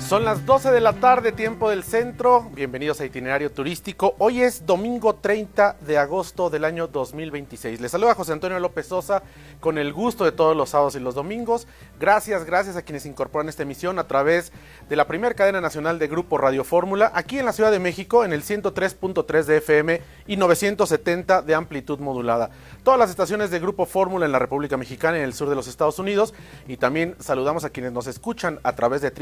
Son las 12 de la tarde, tiempo del centro. Bienvenidos a Itinerario Turístico. Hoy es domingo 30 de agosto del año 2026. Les saluda José Antonio López Sosa con el gusto de todos los sábados y los domingos. Gracias a quienes incorporan esta emisión a través de la primera cadena nacional de Grupo Radio Fórmula, aquí en la Ciudad de México, en el 103.3 de FM y 970 de amplitud modulada. Todas las estaciones de Grupo Fórmula en la República Mexicana y en el sur de los Estados Unidos. Y también saludamos a quienes nos escuchan a través de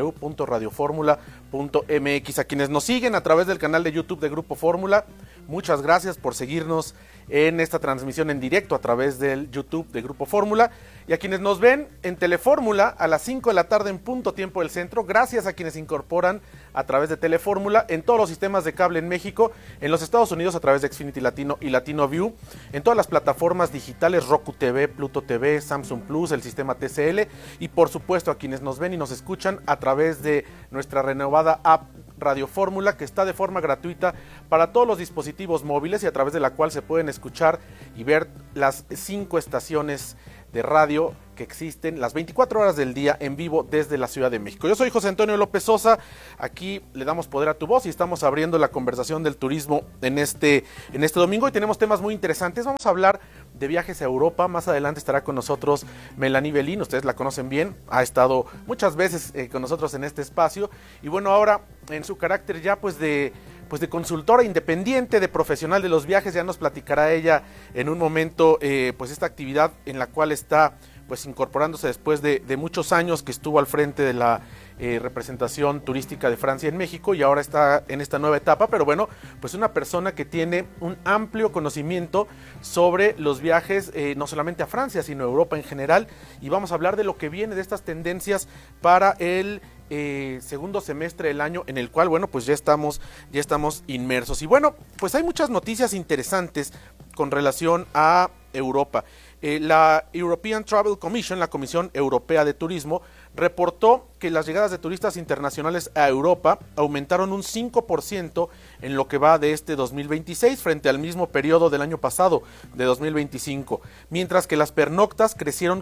www.radioformula.mx, a quienes nos siguen a través del canal de YouTube de Grupo Fórmula. Muchas gracias por seguirnos en esta transmisión en directo a través del YouTube de Grupo Fórmula, y a quienes nos ven en Telefórmula a las 5 de la tarde en punto tiempo del centro. Gracias a quienes se incorporan a través de Telefórmula en todos los sistemas de cable en México, en los Estados Unidos a través de Xfinity Latino y Latino View, en todas las plataformas digitales, Roku TV, Pluto TV, Samsung Plus, el sistema TCL, y por supuesto a quienes nos ven y nos escuchan a través de nuestra renovada app Radio Fórmula, que está de forma gratuita para todos los dispositivos móviles y a través de la cual se pueden escuchar y ver las 5 estaciones de radio que existen las 24 horas del día en vivo desde la Ciudad de México. Yo soy José Antonio López Sosa, aquí le damos poder a tu voz y estamos abriendo la conversación del turismo en este domingo, y tenemos temas muy interesantes. Vamos a hablar de viajes a Europa. Más adelante estará con nosotros Melanie Belín, ustedes la conocen bien, ha estado muchas veces con nosotros en este espacio, y bueno, ahora en su carácter ya de consultora independiente, de profesional de los viajes, ya nos platicará ella en un momento esta actividad en la cual está incorporándose después de muchos años que estuvo al frente de la representación turística de Francia en México, y ahora está en esta nueva etapa. Pero bueno, una persona que tiene un amplio conocimiento sobre los viajes, no solamente a Francia, sino a Europa en general, y vamos a hablar de lo que viene, de estas tendencias para el segundo semestre del año, en el cual ya estamos inmersos. Y bueno, hay muchas noticias interesantes con relación a Europa. La European Travel Commission, la Comisión Europea de Turismo, reportó que las llegadas de turistas internacionales a Europa aumentaron un 5% en lo que va de este 2026 frente al mismo periodo del año pasado, de 2025, mientras que las pernoctas crecieron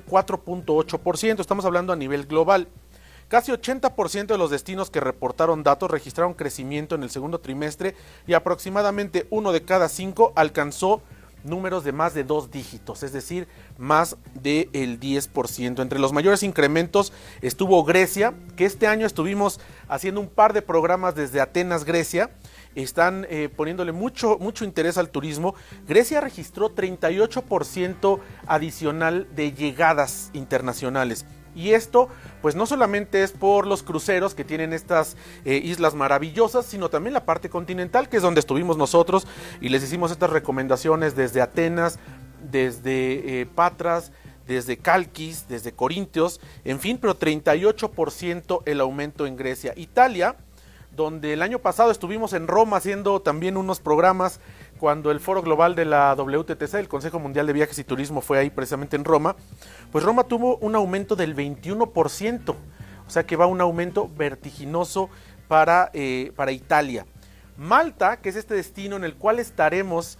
4.8%, estamos hablando a nivel global. Casi 80% de los destinos que reportaron datos registraron crecimiento en el segundo trimestre, y aproximadamente 1 de cada 5 alcanzó números de más de 2 dígitos, es decir, más del 10%. Entre los mayores incrementos estuvo Grecia, que este año estuvimos haciendo un par de programas desde Atenas, Grecia. Están poniéndole mucho interés al turismo. Grecia registró 38% adicional de llegadas internacionales. Y esto, no solamente es por los cruceros que tienen estas islas maravillosas, sino también la parte continental, que es donde estuvimos nosotros, y les hicimos estas recomendaciones desde Atenas, desde Patras, desde Calquis, desde Corintios, en fin, pero 38% el aumento en Grecia. Italia, donde el año pasado estuvimos en Roma haciendo también unos programas, cuando el foro global de la WTTC, el Consejo Mundial de Viajes y Turismo, fue ahí precisamente en Roma, Roma tuvo un aumento del 21%, o sea que va un aumento vertiginoso para Italia. Malta, que es este destino en el cual estaremos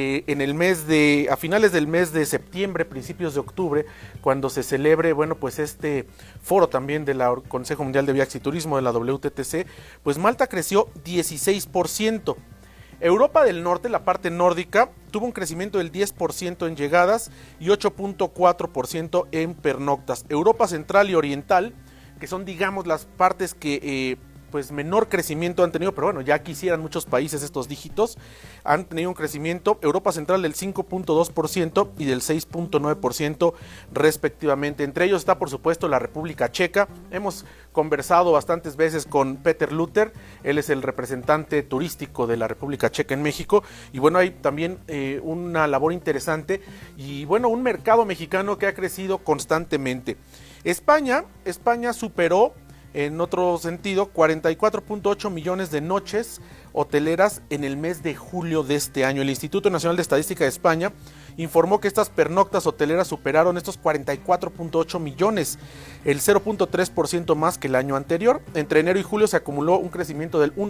a finales del mes de septiembre, principios de octubre, cuando se celebre, este foro también del Consejo Mundial de Viajes y Turismo de la WTTC, Malta creció 16%. Europa del Norte, la parte nórdica, tuvo un crecimiento del 10% en llegadas y 8.4% en pernoctas. Europa Central y Oriental, que son, digamos, las partes que menor crecimiento han tenido, pero ya quisieran muchos países estos dígitos, han tenido un crecimiento. Europa Central del 5.2% y del 6.9% respectivamente. Entre ellos está, por supuesto, la República Checa. Hemos conversado bastantes veces con Peter Luther, él es el representante turístico de la República Checa en México, y hay también una labor interesante y un mercado mexicano que ha crecido constantemente. España superó, en otro sentido, 44.8 millones de noches hoteleras en el mes de julio de este año. El Instituto Nacional de Estadística de España informó que estas pernoctas hoteleras superaron estos 44.8 millones, el 0.3% más que el año anterior. Entre enero y julio se acumuló un crecimiento del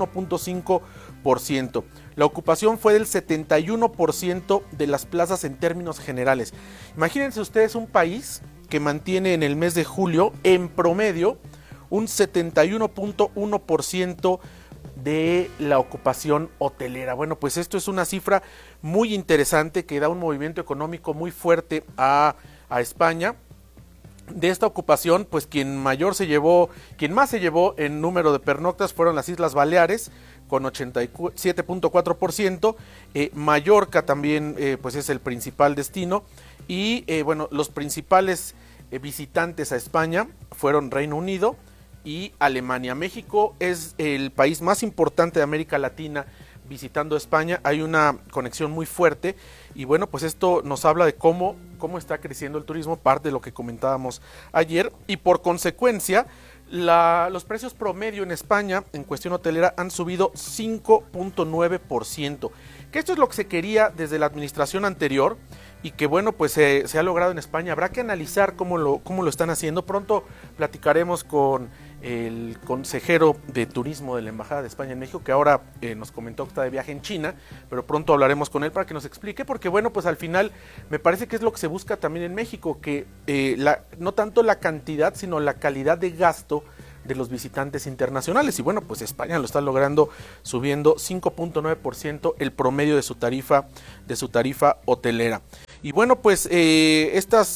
1.5%. La ocupación fue del 71% de las plazas en términos generales. Imagínense ustedes un país que mantiene en el mes de julio, en promedio, un 71.1% de la ocupación hotelera. Bueno, pues esto es una cifra muy interesante que da un movimiento económico muy fuerte a España. De esta ocupación, pues quien más se llevó en número de pernoctas fueron las Islas Baleares, con 87.4%, Mallorca también pues es el principal destino, y bueno, los principales visitantes a España fueron Reino Unido y Alemania. México es el país más importante de América Latina visitando España, hay una conexión muy fuerte y bueno, pues esto nos habla de cómo está creciendo el turismo, parte de lo que comentábamos ayer, y por consecuencia los precios promedio en España en cuestión hotelera han subido 5.9%, que esto es lo que se quería desde la administración anterior y que bueno, pues se ha logrado en España. Habrá que analizar cómo lo están haciendo. Pronto platicaremos con el consejero de turismo de la Embajada de España en México, que ahora nos comentó que está de viaje en China, pero pronto hablaremos con él para que nos explique, porque bueno, pues al final me parece que es lo que se busca también en México, que no tanto la cantidad, sino la calidad de gasto de los visitantes internacionales, y bueno, pues España lo está logrando, subiendo 5.9% el promedio de su tarifa hotelera. Y bueno, pues estas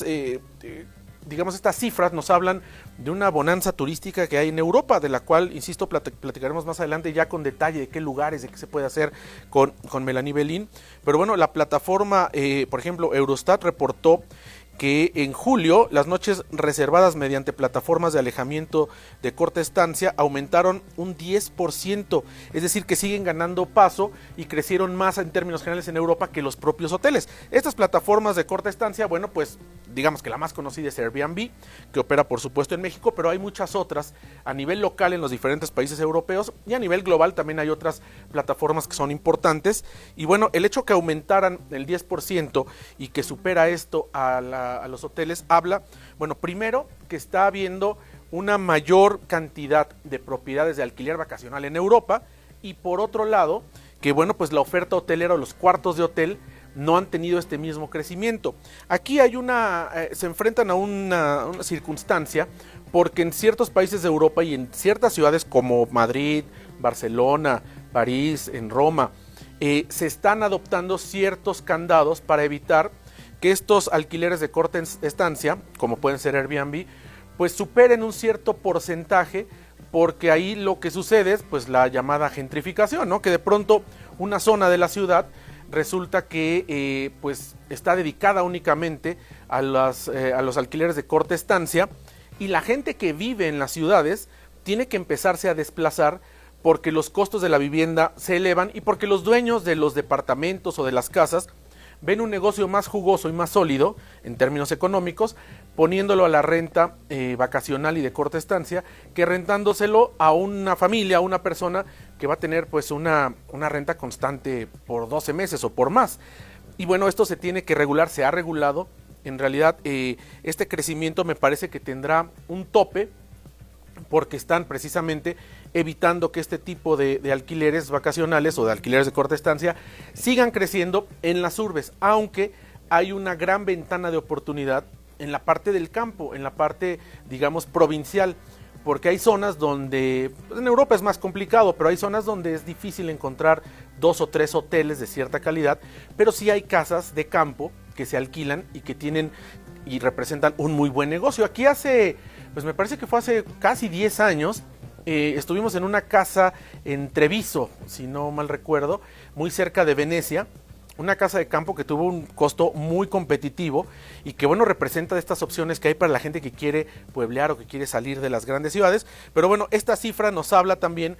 cifras nos hablan de una bonanza turística que hay en Europa, de la cual, insisto, platicaremos más adelante ya con detalle de qué lugares, de qué se puede hacer con Melanie Belín. Pero bueno, la plataforma, por ejemplo, Eurostat reportó que en julio las noches reservadas mediante plataformas de alojamiento de corta estancia aumentaron un 10%, es decir, que siguen ganando paso y crecieron más en términos generales en Europa que los propios hoteles. Estas plataformas de corta estancia, bueno, pues digamos que la más conocida es Airbnb, que opera por supuesto en México, pero hay muchas otras a nivel local en los diferentes países europeos, y a nivel global también hay otras plataformas que son importantes. Y bueno, el hecho que aumentaran el 10% y que supera esto a los hoteles habla, bueno, primero que está habiendo una mayor cantidad de propiedades de alquiler vacacional en Europa, y por otro lado que bueno, pues la oferta hotelera o los cuartos de hotel no han tenido este mismo crecimiento. Aquí hay se enfrentan a una circunstancia, porque en ciertos países de Europa y en ciertas ciudades como Madrid, Barcelona, París, en Roma, se están adoptando ciertos candados para evitar que estos alquileres de corta estancia, como pueden ser Airbnb, pues superen un cierto porcentaje, porque ahí lo que sucede es pues la llamada gentrificación, ¿no? Que de pronto una zona de la ciudad resulta que pues está dedicada únicamente a los alquileres de corta estancia, y la gente que vive en las ciudades tiene que empezarse a desplazar porque los costos de la vivienda se elevan y porque los dueños de los departamentos o de las casas ven un negocio más jugoso y más sólido en términos económicos poniéndolo a la renta vacacional y de corta estancia, que rentándoselo a una familia, a una persona que va a tener pues una renta constante por 12 meses o por más. Y bueno, esto se tiene que regular, se ha regulado. En realidad este crecimiento me parece que tendrá un tope, porque están precisamente evitando que este tipo de alquileres vacacionales o de alquileres de corta estancia sigan creciendo en las urbes, aunque hay una gran ventana de oportunidad en la parte del campo, en la parte, digamos, provincial, porque hay zonas donde, en Europa es más complicado, pero hay zonas donde es difícil encontrar 2 o 3 hoteles de cierta calidad, pero sí hay casas de campo que se alquilan y que tienen y representan un muy buen negocio. Aquí me parece que fue hace casi 10 años, estuvimos en una casa en Treviso, si no mal recuerdo, muy cerca de Venecia, una casa de campo que tuvo un costo muy competitivo y que bueno, representa de estas opciones que hay para la gente que quiere pueblear o que quiere salir de las grandes ciudades. Pero bueno, esta cifra nos habla también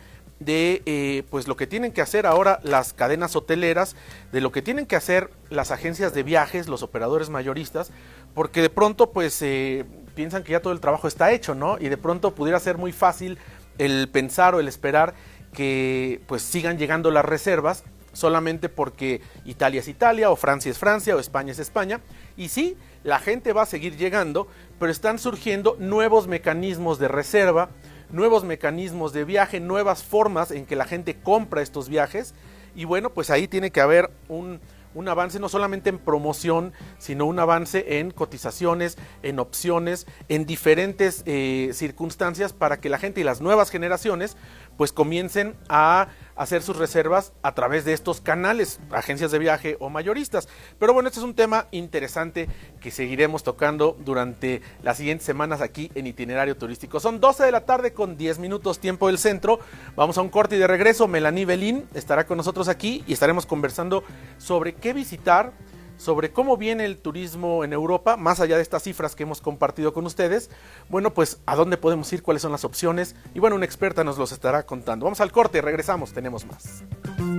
de pues lo que tienen que hacer ahora las cadenas hoteleras, de lo que tienen que hacer las agencias de viajes, los operadores mayoristas, porque de pronto pues piensan que ya todo el trabajo está hecho, ¿no? Y de pronto pudiera ser muy fácil el pensar o el esperar que pues sigan llegando las reservas solamente porque Italia es Italia, o Francia es Francia, o España es España. Y sí, la gente va a seguir llegando, pero están surgiendo nuevos mecanismos de reserva, nuevos mecanismos de viaje, nuevas formas en que la gente compra estos viajes. Y bueno, pues ahí tiene que haber un un avance no solamente en promoción, sino un avance en cotizaciones, en opciones, en diferentes circunstancias para que la gente y las nuevas generaciones pues comiencen a hacer sus reservas a través de estos canales, agencias de viaje o mayoristas. Pero bueno, este es un tema interesante que seguiremos tocando durante las siguientes semanas aquí en Itinerario Turístico. Son 12 de la tarde con 10 minutos tiempo del centro. Vamos a un corte y de regreso. Melanie Belín estará con nosotros aquí y estaremos conversando sobre qué visitar, sobre cómo viene el turismo en Europa, más allá de estas cifras que hemos compartido con ustedes. Bueno, pues a dónde podemos ir, cuáles son las opciones, y bueno, una experta nos los estará contando. Vamos al corte, regresamos, tenemos más.